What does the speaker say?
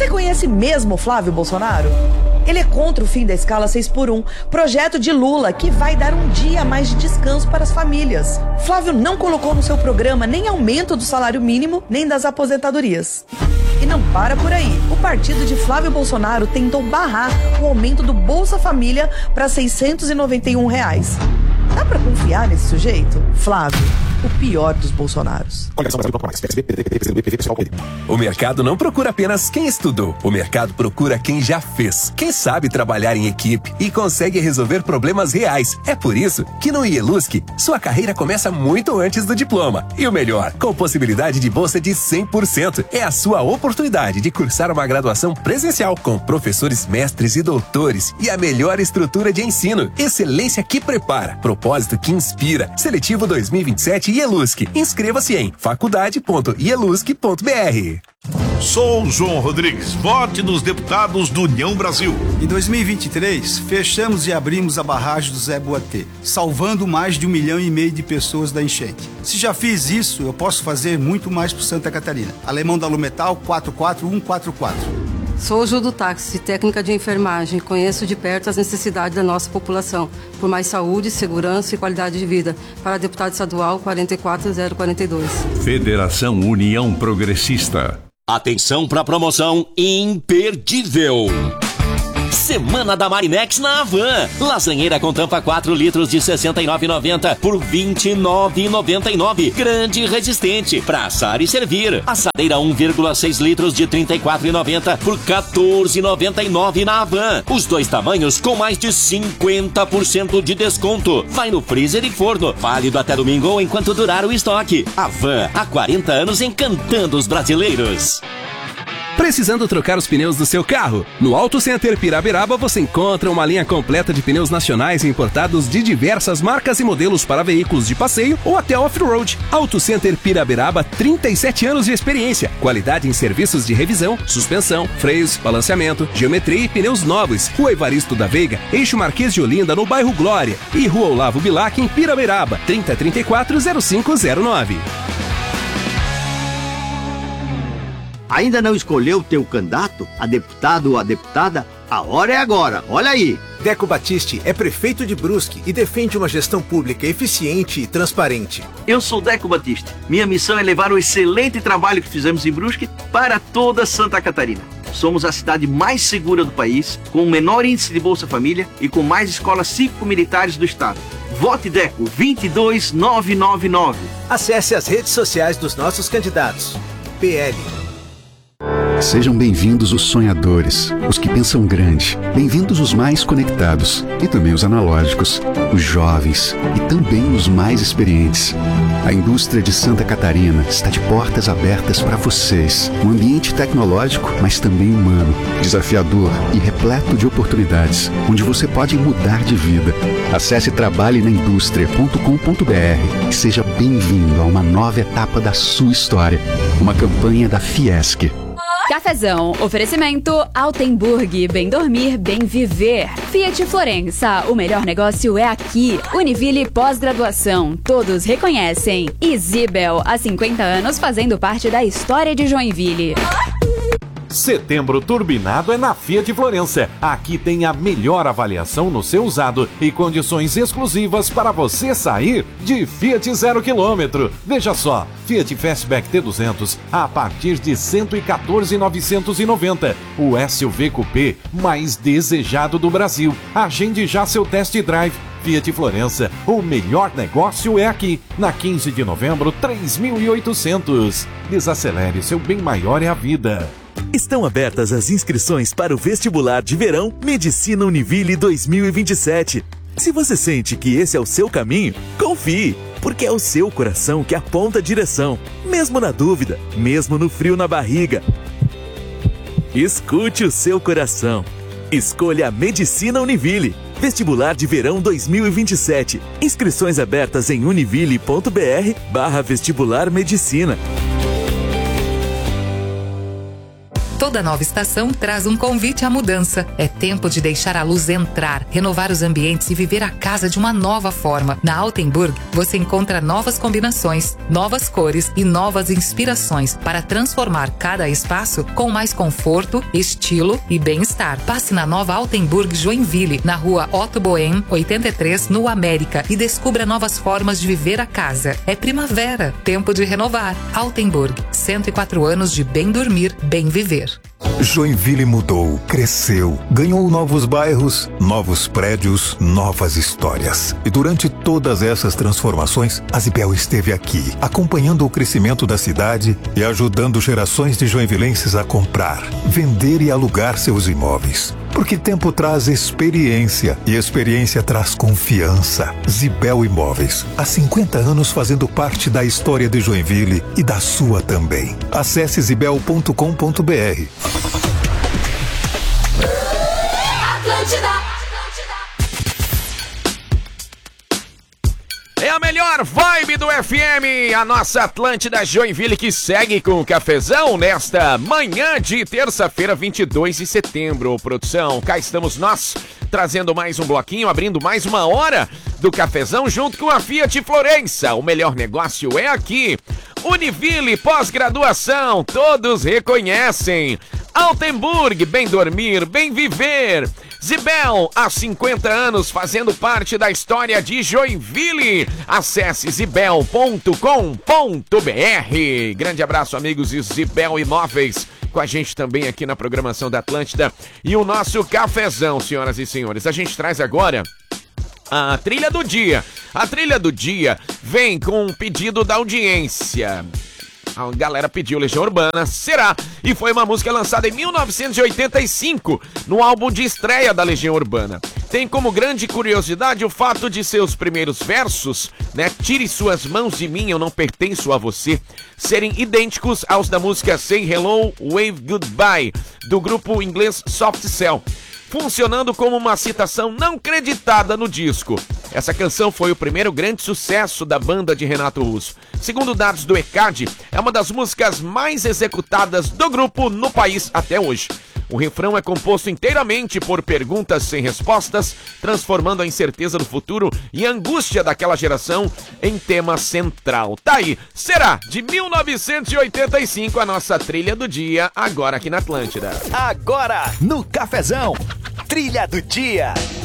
Você conhece mesmo Flávio Bolsonaro? Ele é contra o fim da escala 6x1, projeto de Lula que vai dar um dia a mais de descanso para as famílias. Flávio não colocou no seu programa nem aumento do salário mínimo, nem das aposentadorias. E não para por aí. O partido de Flávio Bolsonaro tentou barrar o aumento do Bolsa Família para R$ 691. Dá pra confiar nesse sujeito? Flávio, o pior dos Bolsonaros. O mercado não procura apenas quem estudou. O mercado procura quem já fez. Quem sabe trabalhar em equipe e consegue resolver problemas reais. É por isso que no IELUSC, sua carreira começa muito antes do diploma. E o melhor, com possibilidade de bolsa de 100%. É a sua oportunidade de cursar uma graduação presencial com professores mestres e doutores e a melhor estrutura de ensino. Excelência que prepara. Propósito que inspira. Seletivo 2027 IELUSC. Inscreva-se em faculdade.ielusc.br. Sou o João Rodrigues. Vote nos deputados do União Brasil. Em 2023, fechamos e abrimos a barragem do Zé Boatê, salvando mais de 1,5 milhão de pessoas da enchente. Se já fiz isso, eu posso fazer muito mais por Santa Catarina. Alemão da Lumetal 44144. Sou Ju do Táxi, técnica de enfermagem. Conheço de perto as necessidades da nossa população, por mais saúde, segurança e qualidade de vida. Para deputado estadual 44042. Federação União Progressista. Atenção para a promoção imperdível. Semana da Marinex na Havan. Lasanheira com tampa 4 litros de R$ 69,90 por R$ 29,99. Grande e resistente para assar e servir. Assadeira 1,6 litros de R$ 34,90 por R$ 14,99 na Havan. Os dois tamanhos com mais de 50% de desconto. Vai no freezer e forno. Válido até domingo ou enquanto durar o estoque. Havan, há 40 anos encantando os brasileiros. Precisando trocar os pneus do seu carro? No Auto Center Piraberaba você encontra uma linha completa de pneus nacionais e importados de diversas marcas e modelos para veículos de passeio ou até off-road. Auto Center Piraberaba, 37 anos de experiência. Qualidade em serviços de revisão, suspensão, freios, balanceamento, geometria e pneus novos. Rua Evaristo da Veiga, Eixo Marquês de Olinda, no bairro Glória. E Rua Olavo Bilac, em Piraberaba, 3034-0509. Ainda não escolheu o teu candidato, a deputado ou a deputada? A hora é agora, olha aí! Deco Battisti é prefeito de Brusque e defende uma gestão pública eficiente e transparente. Eu sou Deco Battisti. Minha missão é levar o excelente trabalho que fizemos em Brusque para toda Santa Catarina. Somos a cidade mais segura do país, com o menor índice de Bolsa Família e com mais escolas cívico-militares do estado. Vote Deco 22999. Acesse as redes sociais dos nossos candidatos. PL. Sejam bem-vindos os sonhadores, os que pensam grande. Bem-vindos os mais conectados e também os analógicos, os jovens e também os mais experientes. A indústria de Santa Catarina está de portas abertas para vocês. Um ambiente tecnológico, mas também humano, desafiador e repleto de oportunidades, onde você pode mudar de vida. Acesse trabalhenaindustria.com.br e seja bem-vindo a uma nova etapa da sua história. Uma campanha da Fiesc. Cafezão, oferecimento Altenburg, bem dormir, bem viver. Fiat Florença, o melhor negócio é aqui. Univille pós-graduação, todos reconhecem. E Zibel, há 50 anos fazendo parte da história de Joinville. Setembro turbinado é na Fiat Florença. Aqui tem a melhor avaliação no seu usado e condições exclusivas para você sair de Fiat 0 km. Veja só, Fiat Fastback T200 a partir de R$ 114.990. O SUV Coupé mais desejado do Brasil. Agende já seu test drive. Fiat Florença, o melhor negócio é aqui. Na 15 de novembro, 3.800. Desacelere, seu bem maior é a vida. Estão abertas as inscrições para o vestibular de verão Medicina Univille 2027. Se você sente que esse é o seu caminho, confie, porque é o seu coração que aponta a direção, mesmo na dúvida, mesmo no frio na barriga. Escute o seu coração. Escolha a Medicina Univille. Vestibular de verão 2027. Inscrições abertas em univille.br/vestibular medicina. Toda nova estação traz um convite à mudança. É tempo de deixar a luz entrar, renovar os ambientes e viver a casa de uma nova forma. Na Altenburg, você encontra novas combinações, novas cores e novas inspirações para transformar cada espaço com mais conforto, estilo e bem-estar. Passe na nova Altenburg Joinville, na rua Otto Boehm, 83, no América, e descubra novas formas de viver a casa. É primavera, tempo de renovar. Altenburg, 104 anos de bem dormir, bem viver. Joinville mudou, cresceu, ganhou novos bairros, novos prédios, novas histórias. E durante todas essas transformações, a Zibel esteve aqui, acompanhando o crescimento da cidade e ajudando gerações de joinvilenses a comprar, vender e alugar seus imóveis. Porque tempo traz experiência e experiência traz confiança. Zibel Imóveis, há 50 anos fazendo parte da história de Joinville e da sua também. Acesse zibel.com.br. É a melhor vibe do FM, a nossa Atlântida Joinville, que segue com o cafezão nesta manhã de terça-feira, 22 de setembro. Produção, cá estamos nós, trazendo mais um bloquinho, abrindo mais uma hora do cafezão junto com a Fiat Florença. O melhor negócio é aqui. Univille, pós-graduação, todos reconhecem. Altenburg, bem dormir, bem viver. Zibel, há 50 anos fazendo parte da história de Joinville. Acesse zibel.com.br. Grande abraço, amigos de Zibel Imóveis, com a gente também aqui na programação da Atlântida. E o nosso cafezão, senhoras e senhores. A gente traz agora a trilha do dia. A trilha do dia vem com um pedido da audiência. A galera pediu Legião Urbana, Será? E foi uma música lançada em 1985, no álbum de estreia da Legião Urbana. Tem como grande curiosidade o fato de seus primeiros versos, né, tire suas mãos de mim, eu não pertenço a você, serem idênticos aos da música Say Hello, Wave Goodbye, do grupo inglês Soft Cell, funcionando como uma citação não creditada no disco. Essa canção foi o primeiro grande sucesso da banda de Renato Russo. Segundo dados do ECAD, é uma das músicas mais executadas do grupo no país até hoje. O refrão é composto inteiramente por perguntas sem respostas, transformando a incerteza do futuro e a angústia daquela geração em tema central. Tá aí, Será? De 1985, a nossa trilha do dia, agora aqui na Atlântida. Agora, no Cafezão, trilha do dia.